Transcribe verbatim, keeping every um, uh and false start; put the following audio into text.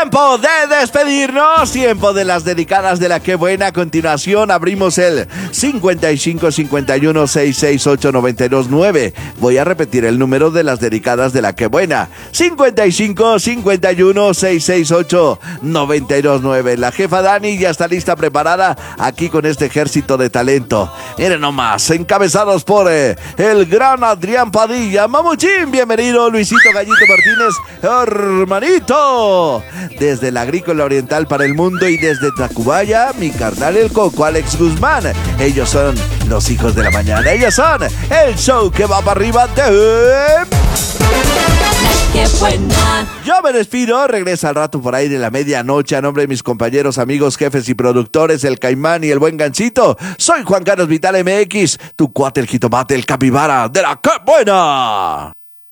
Tiempo de despedirnos, tiempo de las dedicadas de la que buena. A continuación abrimos el cincuenta y cinco cincuenta y uno sesenta y seis ocho noventa y dos nueve. Voy a repetir el número de las dedicadas de la que buena: cincuenta y cinco cincuenta y uno sesenta y seis ocho noventa y dos nueve. La jefa Dani ya está lista, preparada aquí con este ejército de talento. Miren nomás, encabezados por eh, el gran Adrián Padilla. Mamuchín, bienvenido. Luisito Gallito Martínez, hermanito. Desde la Agrícola Oriental para el mundo y desde Tacubaya, mi carnal el Coco, Alex Guzmán. Ellos son los hijos de la mañana. Ellos son el show que va para arriba de... ¡Qué buena! Yo me despido, regresa al rato por ahí de la medianoche a nombre de mis compañeros, amigos, jefes y productores, el Caimán y el Buen Gancito. Soy Juan Carlos Vital M X, tu cuate, el jitomate, el capibara de la que buena.